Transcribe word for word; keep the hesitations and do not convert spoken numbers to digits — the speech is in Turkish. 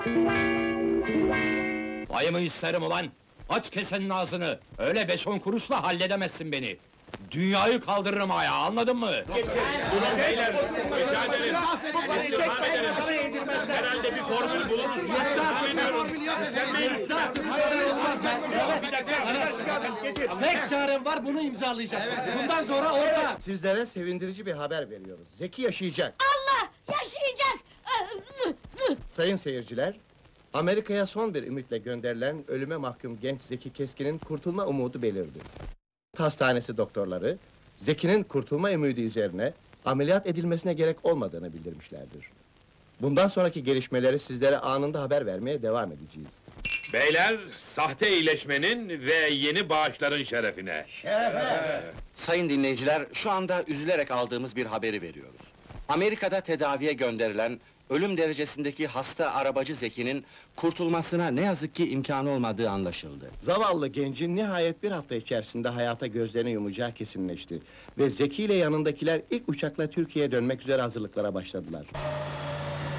Payımı isterim ulan! Aç kesenin ağzını! Öyle beş on kuruşla halledemezsin beni! Dünyayı kaldırırım ayağa, anladın mı? Durun beyler, rica ederim. İstirham ederim. Herhalde bir formül buluruz. Tek çarem var, bunu imzalayacaksın. Bundan sonra orada. Sizlere sevindirici bir haber veriyoruz. Zeki yaşayacak. Allah! Yaşayacak! Sayın seyirciler, Amerika'ya son bir ümitle gönderilen ölüme mahkum genç Zeki Keskin'in kurtulma umudu belirdi. Hastanesi doktorları, Zeki'nin kurtulma ümidi üzerine ameliyat edilmesine gerek olmadığını bildirmişlerdir. Bundan sonraki gelişmeleri sizlere anında haber vermeye devam edeceğiz. Beyler, sahte iyileşmenin ve yeni bağışların şerefine. Sayın dinleyiciler, şu anda üzülerek aldığımız bir haberi veriyoruz. Amerika'da tedaviye gönderilen, ölüm derecesindeki hasta arabacı Zeki'nin kurtulmasına ne yazık ki imkanı olmadığı anlaşıldı. Zavallı gencin nihayet bir hafta içerisinde hayata gözlerini yumacağı kesinleşti. Ve Zeki ile yanındakiler ilk uçakla Türkiye'ye dönmek üzere hazırlıklara başladılar.